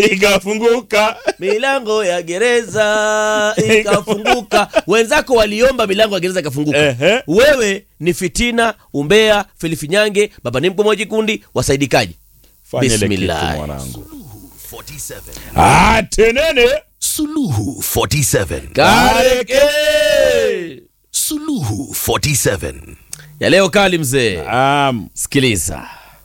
ikafunguka. Milango ya gereza ikafunguka. Wenzako waliomba milango ya gereza ikafunguka. Wewe ni fitina, umbea, filifinyange, baba ni mkomoji kundi, wasaidikaji. Bismillah. Tenene. Suluhu 47. Kareke. Suluhu 47. Ya leo kali mzee. Sikiliza.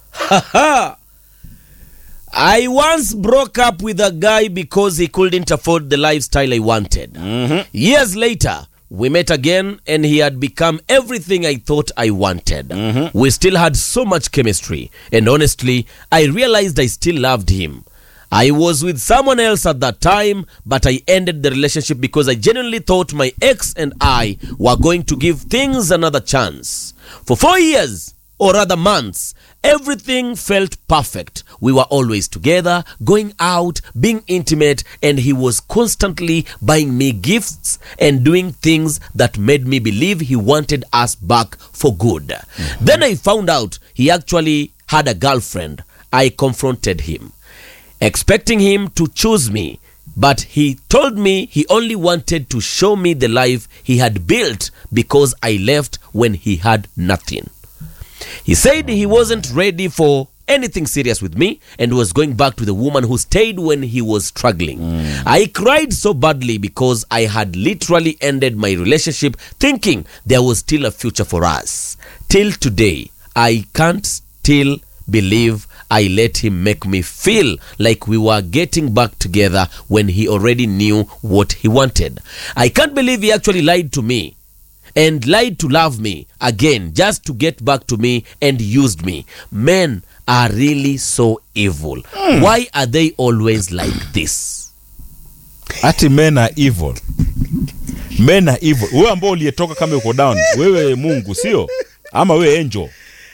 I once broke up with a guy because he couldn't afford the lifestyle I wanted. Years later, we met again and he had become everything I thought I wanted. We still had so much chemistry, and honestly, I realized I still loved him. I was with someone else at that time, but I ended the relationship because I genuinely thought my ex and I were going to give things another chance. For 4 years, or rather months, everything felt perfect. We were always together, going out, being intimate, and he was constantly buying me gifts and doing things that made me believe he wanted us back for good. Then I found out he actually had a girlfriend. I confronted him, expecting him to choose me, but he told me he only wanted to show me the life he had built because I left when he had nothing. He said he wasn't ready for anything serious with me and was going back to the woman who stayed when he was struggling. I cried so badly because I had literally ended my relationship thinking there was still a future for us. Till today, I can't still believe I let him make me feel like we were getting back together when he already knew what he wanted. I can't believe he actually lied to me and lied to love me again just to get back to me and used me. Men are really so evil. Why are they always like this? Ati men are evil. Men are evil. Wewe ambao uliyetoka kama uko down, wewe Mungu sio? Ama wewe angel?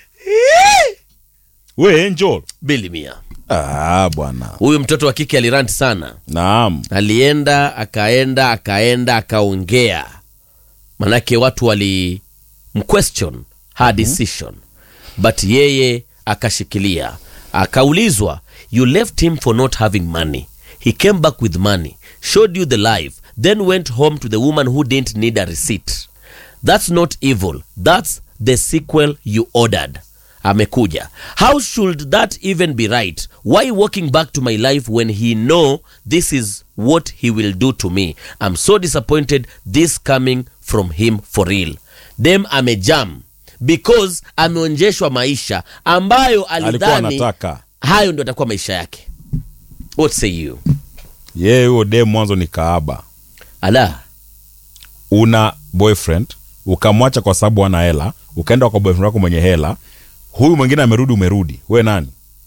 Wewe angel? Bilimia. Bwana. Huyu mtoto wa kike alirant sana. Naam. Alienda, akaenda, akaongea. Manake watu wali mquestion her decision. But yeye akashikilia. Akaulizwa, you left him for not having money. He came back with money, showed you the life, then went home to the woman who didn't need a receipt. That's not evil. That's the sequel you ordered. Amekuja. How should that even be right? Why walking back to my life when he know this is what he will do to me? I'm so disappointed this coming from him for real. Dem amejam because ameonjeshwa maisha ambayo alidhani hayo ndio atakuwa maisha yake. What say you? Yeye huyo dem mwanzo ni kaaba. Ala. Una boyfriend, ukamwacha kwa sababu ana hela, ukaenda kwa boyfriend wako mwenye hela. Huyu mwingine amerudi, umerudi. Wewe nani?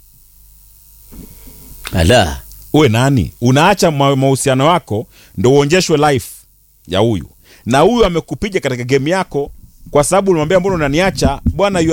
Ala. Wewe nani? Unaacha mahusiano yako ndio uonjeshwe life ya huyu. Na huyu amekupiga katika game yako kwa sababu unamwambia mbona unaniacha? Bwana